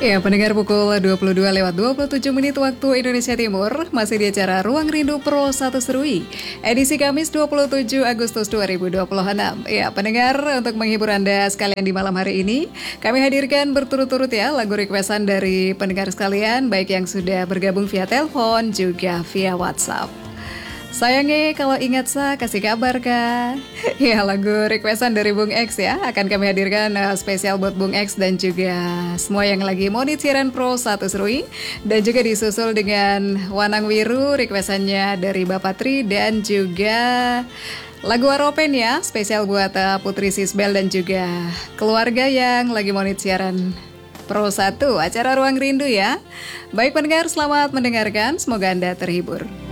Ya, pendengar pukul 22:27 waktu Indonesia Timur, masih di acara Ruang Rindu Pro 1 Serui, edisi Kamis 27 Agustus 2026. Ya, pendengar, untuk menghibur Anda sekalian di malam hari ini, kami hadirkan berturut-turut ya lagu requestan dari pendengar sekalian, baik yang sudah bergabung via telepon juga via WhatsApp. Sayangnya kalau ingat kasih kabar kah? Ya, lagu requestan dari Bung X ya akan kami hadirkan spesial buat Bung X dan juga semua yang lagi monit siaran Pro 1 Serui. Dan juga disusul dengan Wanang Wiru requestannya dari Bapak Tri dan juga lagu Aropen ya, spesial buat Putri Sisbel dan juga keluarga yang lagi monit siaran Pro 1 acara Ruang Rindu ya. Baik pendengar, selamat mendengarkan, semoga Anda terhibur.